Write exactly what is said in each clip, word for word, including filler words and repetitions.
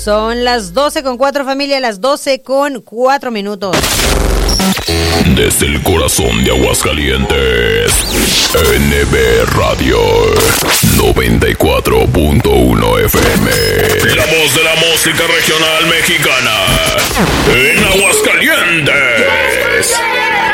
Son las doce con cuatro, familia, las doce con cuatro minutos. Desde el corazón de Aguascalientes, N B Radio noventa y cuatro punto uno F M. La voz de la música regional mexicana en Aguascalientes.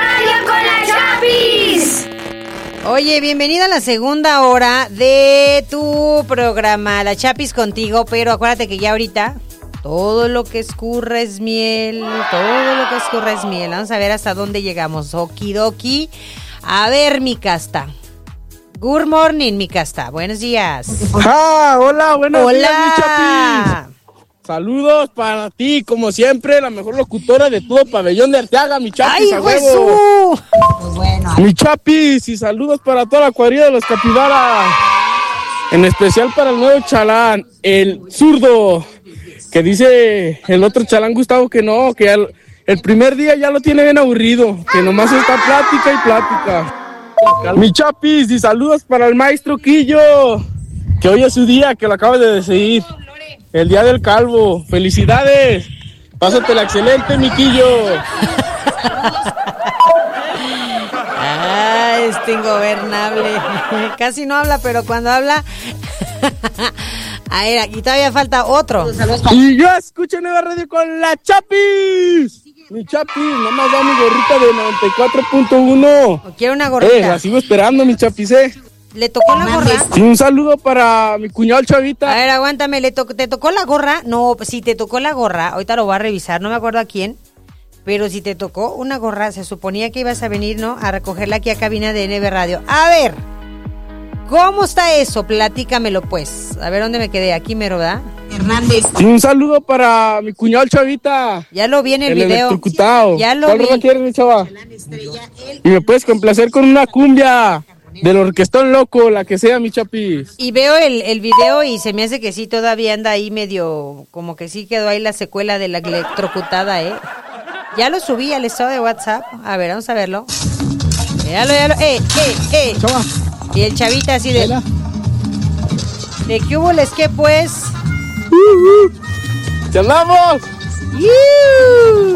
Oye, bienvenida a la segunda hora de tu programa, La Chapis contigo, pero acuérdate que ya ahorita todo lo que escurre es miel, todo lo que escurre es miel. Vamos a ver hasta dónde llegamos. Okidoki. A ver, mi casta. Good morning, mi casta. Buenos días. Ah, hola, buenos hola. días, mi Chapis. Saludos para ti, como siempre, la mejor locutora de todo Pabellón de Arteaga, mi Chapis. ¡Ay, a huevo. Jesús! Pues bueno. Mi Chapis, y saludos para toda la cuadrilla de los Capibaras. En especial para el nuevo chalán, el zurdo, que dice el otro chalán Gustavo que no, que el, el primer día ya lo tiene bien aburrido, que nomás está plática y plática. Mi Chapis, y saludos para el maestro Quillo, que hoy es su día, que lo acaba de decidir. El día del calvo. ¡Felicidades! Pásatela excelente, mi Quillo. Ah, este ingobernable. Casi no habla, pero cuando habla... A ver, aquí todavía falta otro. Y yo escucho Nueva Radio con la Chapis. Mi Chapis, nomás da mi gorrita de noventa y cuatro punto uno. Quiero una gorrita. Eh, la sigo esperando, mi Chapis, eh. ¿Le tocó la gorra? Y un saludo para mi cuñado Chavita. A ver, aguántame, ¿le to- ¿te tocó la gorra? No, si te tocó la gorra, ahorita lo voy a revisar, no me acuerdo a quién, pero si te tocó una gorra, se suponía que ibas a venir, ¿no? A recogerla aquí a cabina de N B Radio. A ver, ¿cómo está eso? Platícamelo, pues. A ver, ¿dónde me quedé? Aquí mero, ¿verdad? Hernández. Y un saludo para mi cuñado Chavita. Ya lo vi en el, El video. electrocutado. Ya lo ¿Cuál vi. rola quieres, mi chava? Y me puedes complacer con una cumbia del orquestón loco, la que sea, mi Chapis. Y veo el, el video y se me hace que sí, todavía anda ahí medio, como que sí quedó ahí la secuela de la electrocutada, ¿eh? Ya lo subí al estado de WhatsApp. A ver, vamos a verlo. Míralo, míralo. ¡Eh, eh, eh! Chava. Y el chavita así de... Vela. ¿De qué hubo les que pues? ¡Te andamos! ¡Yuuu!